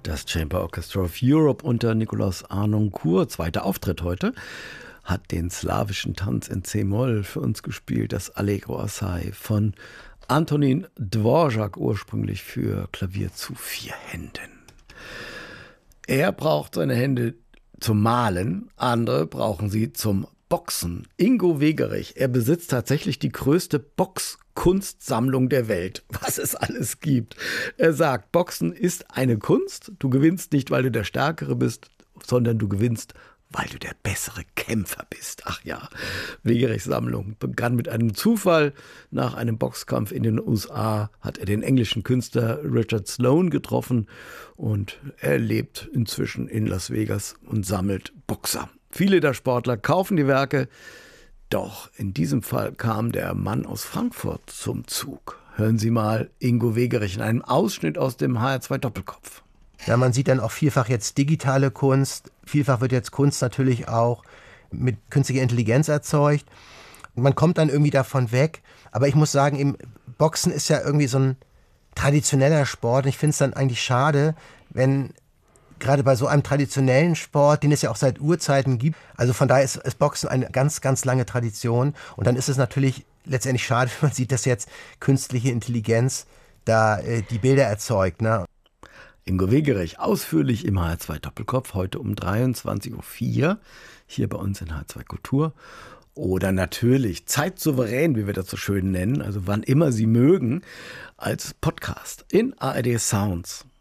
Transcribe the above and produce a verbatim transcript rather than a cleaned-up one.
Das Chamber Orchestra of Europe unter Nikolaus Harnoncourt, zweiter Auftritt heute, hat den slawischen Tanz in C-Moll für uns gespielt, das Allegro assai von Antonin Dvorak, ursprünglich für Klavier zu vier Händen. Er braucht seine Hände zum Malen, andere brauchen sie zum Boxen. Ingo Wegerich, er besitzt tatsächlich die größte Boxkunstsammlung der Welt, was es alles gibt. Er sagt, Boxen ist eine Kunst. Du gewinnst nicht, weil du der Stärkere bist, sondern du gewinnst, weil du der bessere Kämpfer bist. Ach ja, Wegerichs Sammlung begann mit einem Zufall. Nach einem Boxkampf in den U S A hat er den englischen Künstler Richard Sloan getroffen und er lebt inzwischen in Las Vegas und sammelt Boxer. Viele der Sportler kaufen die Werke, doch in diesem Fall kam der Mann aus Frankfurt zum Zug. Hören Sie mal Ingo Wegerich in einem Ausschnitt aus dem H R zwei Doppelkopf. Ja, man sieht dann auch vielfach jetzt digitale Kunst. Vielfach wird jetzt Kunst natürlich auch mit künstlicher Intelligenz erzeugt. Man kommt dann irgendwie davon weg. Aber ich muss sagen, eben, Boxen ist ja irgendwie so ein traditioneller Sport. Und ich finde es dann eigentlich schade, wenn gerade bei so einem traditionellen Sport, den es ja auch seit Urzeiten gibt, also von daher ist, ist Boxen eine ganz, ganz lange Tradition. Und dann ist es natürlich letztendlich schade, wenn man sieht, dass jetzt künstliche Intelligenz da äh, die Bilder erzeugt, ne? Ingo Wegerich, ausführlich im H R zwei Doppelkopf, heute um dreiundzwanzig Uhr vier, hier bei uns in H R zwei Kultur. Oder natürlich zeitsouverän, wie wir das so schön nennen, also wann immer Sie mögen, als Podcast in A R D Sounds.